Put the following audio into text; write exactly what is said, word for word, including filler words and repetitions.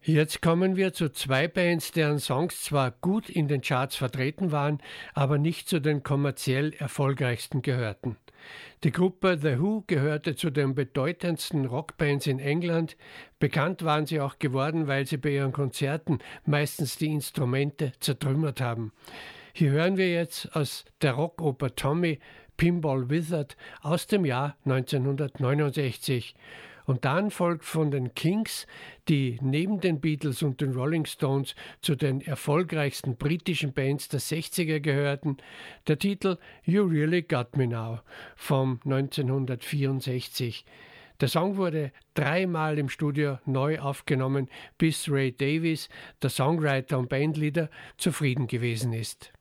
Jetzt kommen wir zu zwei Bands, deren Songs zwar gut in den Charts vertreten waren, aber nicht zu den kommerziell erfolgreichsten gehörten. Die Gruppe The Who gehörte zu den bedeutendsten Rockbands in England. Bekannt waren sie auch geworden, weil sie bei ihren Konzerten meistens die Instrumente zertrümmert haben. Hier hören wir jetzt aus der Rockoper Tommy Pinball Wizard aus dem Jahr neunzehnhundertneunundsechzig. Und dann folgt von den Kinks, die neben den Beatles und den Rolling Stones zu den erfolgreichsten britischen Bands der sechziger gehörten, der Titel You Really Got Me Now vom neunzehnhundertvierundsechzig. Der Song wurde dreimal im Studio neu aufgenommen, bis Ray Davies, der Songwriter und Bandleader, zufrieden gewesen ist.